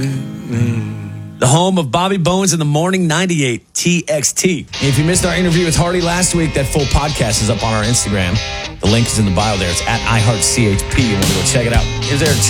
The home of Bobby Bones in the Morning 98 TXT. If you missed our interview with Hardy last week, that full podcast is up on our Instagram. The link is in the bio there. It's at iHeartCHP. You want to go check it out. Is there a